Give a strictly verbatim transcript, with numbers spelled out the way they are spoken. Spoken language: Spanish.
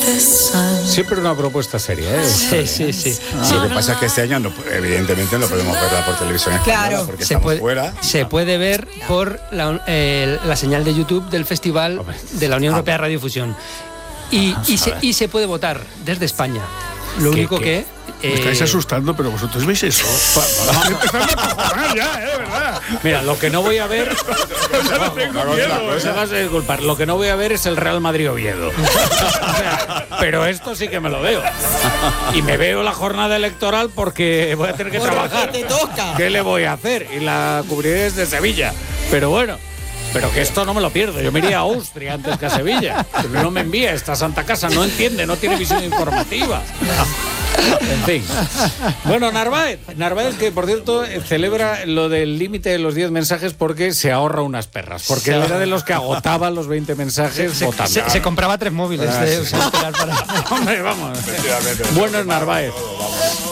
Siempre una propuesta seria, ¿eh? Sí, sí, sí. Ah, sí. Lo que pasa es que este año, no, evidentemente, no podemos verla por televisión española, Claro. porque Se estamos puede, fuera. se puede ver por la, eh, la señal de YouTube del Festival de la Unión Europea de Radiofusión. Y, y, se, y se puede votar desde España. Lo ¿Qué, único qué? que... Me eh, estáis asustando, pero vosotros veis eso. Estoy empezando a cojonar ya, ¿eh? De verdad. Mira, lo que no voy a ver... Ya tengo miedo, No se vas a disculpar. Lo que no voy a ver es el Real Madrid Oviedo. O sea, pero esto sí que me lo veo. Y me veo la jornada electoral porque voy a tener que Porque trabajar. te toca. ¿Qué le voy a hacer? Y la cubriré desde Sevilla. Pero bueno... Pero que esto no me lo pierdo. Yo me iría a Austria antes que a Sevilla. Pero no me envía esta santa casa. No entiende, no tiene visión informativa. En fin. Bueno, Narváez. Narváez, que por cierto celebra lo del límite de los diez mensajes porque se ahorra unas perras. Porque él era de los que agotaba los veinte mensajes se, votando. se, se compraba tres móviles. Ah, de, sí. o sea, para- Hombre, vamos. Efectivamente. Bueno es Narváez.